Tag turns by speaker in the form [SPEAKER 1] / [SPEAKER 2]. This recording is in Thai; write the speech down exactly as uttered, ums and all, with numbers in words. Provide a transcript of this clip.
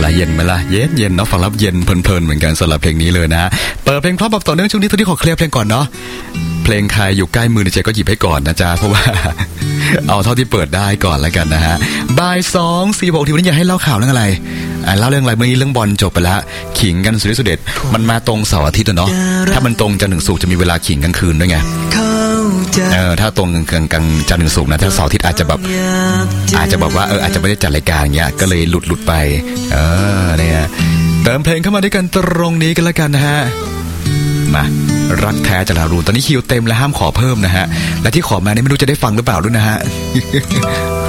[SPEAKER 1] เย็นไหมล่ะเย็นเย็นเนาะฟังแล้วเย็นเพลินๆเหมือนกันสำหรับเพลงนี้เลยนะเปิดเพลงพร้อมแบบต่อเนื่องช่วงนี้ทุกที่ขอเคลียร์เพลงก่อนเนาะเพลงใครอยู่ใกล้มือในใจก็หยิบให้ก่อนนะจ๊ะเพราะว่า เอาเท่าที่เปิดได้ก่อนแล้วกันนะฮะบ่ายสองสี่หกทีวันนี้อยากให้เล่าข่าวเรื่องอะไรอ่าเล่าเรื่องอะไรเมื่อกี้เรื่องบอลจบไปแล้วขิงกันสุดสุดเด็ดมันมาตรงเสาร์อาทิตย์เนาะถ้ามันตรงจันทร์ถึงศุกร์จะมีเวลาขิงกลางคืนด้วยไงเออถ้าตรงกลางกลางจันทร์ถึงศุกร์นะถ้าเสาร์อาทิตย์อาจจะแบบอาจจะแบบว่าเอออาจจะไม่ได้จัดรายการเงี้ยก็เลยหลุดหลุดไปเออเนี่ยเติมเพลงเข้ามาด้วยกันตรงนี้กันแล้วกันนะฮะมารักแท้จะลารูตอนนี้คิวเต็มแล้วห้ามขอเพิ่มนะฮะและที่ขอมานี่ไม่รู้จะได้ฟังหรือเปล่าด้วยนะฮะ